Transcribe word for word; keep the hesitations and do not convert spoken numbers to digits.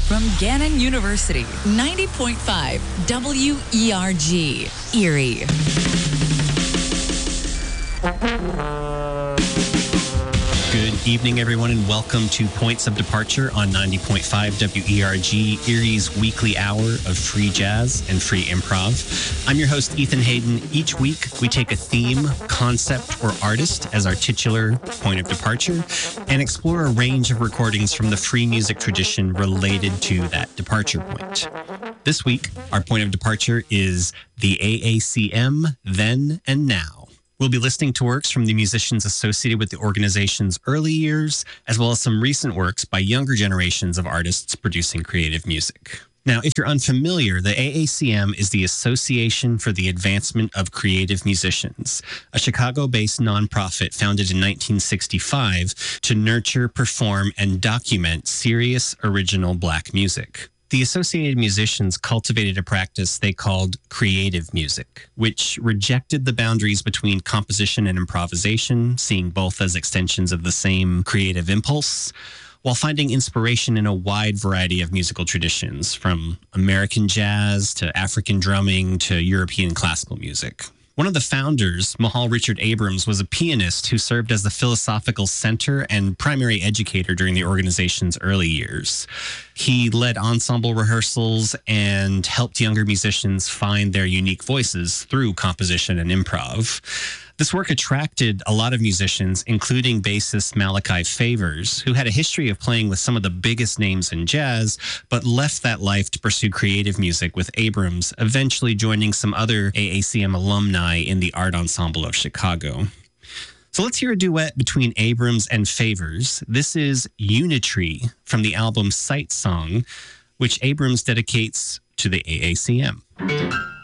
From Gannon University, ninety point five W E R G, Erie. Good evening, everyone, and welcome to Points of Departure on ninety point five W E R G, Erie's weekly hour of free jazz and free improv. I'm your host, Ethan Hayden. Each week, we take a theme, concept, or artist as our titular point of departure and explore a range of recordings from the free music tradition related to that departure point. This week, our point of departure is the A A C M Then and Now. We'll be listening to works from the musicians associated with the organization's early years, as well as some recent works by younger generations of artists producing creative music. Now, if you're unfamiliar, the A A C M is the Association for the Advancement of Creative Musicians, a Chicago-based nonprofit founded in nineteen sixty-five to nurture, perform, and document serious, original Black music. The Associated Musicians cultivated a practice they called creative music, which rejected the boundaries between composition and improvisation, seeing both as extensions of the same creative impulse, while finding inspiration in a wide variety of musical traditions, from American jazz to African drumming to European classical music. One of the founders, Mahal Richard Abrams, was a pianist who served as the philosophical center and primary educator during the organization's early years. He led ensemble rehearsals and helped younger musicians find their unique voices through composition and improv. This work attracted a lot of musicians, including bassist Malachi Favors, who had a history of playing with some of the biggest names in jazz, but left that life to pursue creative music with Abrams, eventually joining some other A A C M alumni in the Art Ensemble of Chicago. So let's hear a duet between Abrams and Favors. This is Unitree from the album Sight Song, which Abrams dedicates to the A A C M.